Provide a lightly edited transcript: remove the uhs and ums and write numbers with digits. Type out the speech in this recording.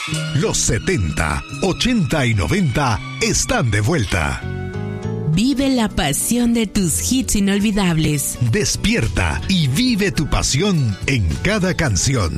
Los 70, 80 y 90 están de vuelta. Vive la pasión de tus hits inolvidables. Despierta y vive tu pasión en cada canción.